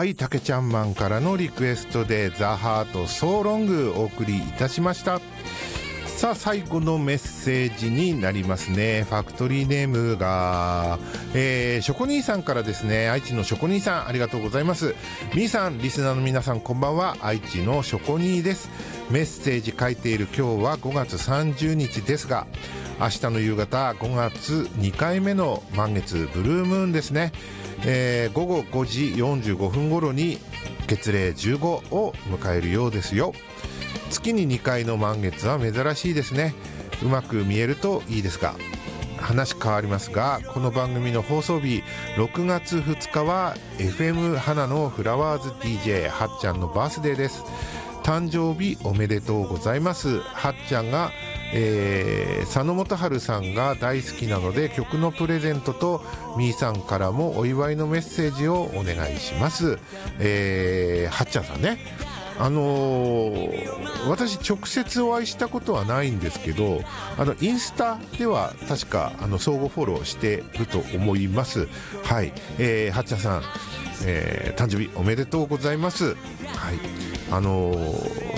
はい、たけちゃんマンからのリクエストでザ・ハートソーロングお送りいたしました。さあ最後のメッセージになりますね。ファクトリーネームが、ショコニーさんからですね。愛知のショコニーさん、ありがとうございます。みーさん、リスナーの皆さん、こんばんは。愛知のショコニーです。メッセージ書いている今日は5月30日ですが、明日の夕方5月2回目の満月ブルームーンですね。午後5時45分頃に月齢15を迎えるようですよ。月に2回の満月は珍しいですね。うまく見えるといいですが。話変わりますが、この番組の放送日6月2日は FM 花のフラワーズ DJ はっちゃんのバースデーです。誕生日おめでとうございます。はっちゃんが佐野元春さんが大好きなので曲のプレゼントとみーさんからもお祝いのメッセージをお願いします。はっちゃんさんね、私直接お会いしたことはないんですけど、インスタでは確か相互フォローしてると思います。はい、はっちゃんさん、誕生日おめでとうございます。はい、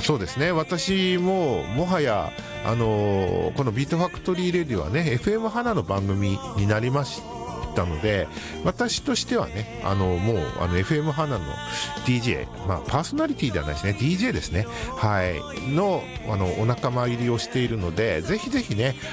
そうですね、私ももはやこのビートファクトリーレディはね FM 花の番組になりましたので、私としてはねもうFM 花の DJ、パーソナリティではないですね、 DJ ですね、はいのお仲間入りをしているので、ぜひぜひね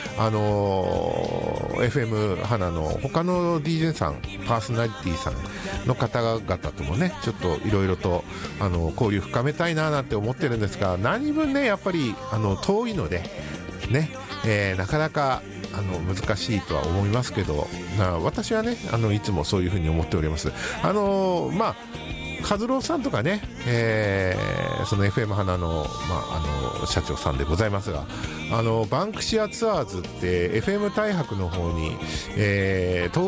FM 花の他の DJ さん、パーソナリティさんの方々ともねちょっといろいろと交流深めたいななんて思ってるんですが、何分ねやっぱり遠いのでね、なかなか難しいとは思いますけど、私はねいつもそういうふうに思っております。和郎さんとかね、その FM 花の、社長さんでございますが、バンクシアツアーズって FM 大白の方に、東